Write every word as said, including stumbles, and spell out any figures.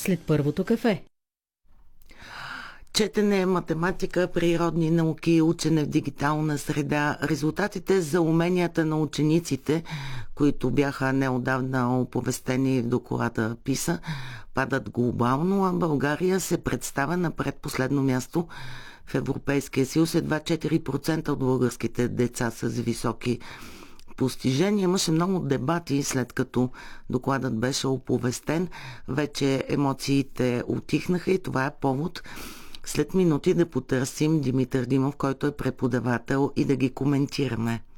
след първото кафе. Четене, математика, природни науки, учене в дигитална среда. Резултатите за уменията на учениците, които бяха неодавна оповестени в доклада ПИСА, падат глобално, а България се представя на предпоследно място в Европейския съюз. Едва четири процента от българските деца с високи постижения. Имаше много дебати, след като докладът беше оповестен. Вече емоциите утихнаха и това е повод след минути да потърсим Димитър Димов, който е преподавател, и да ги коментираме.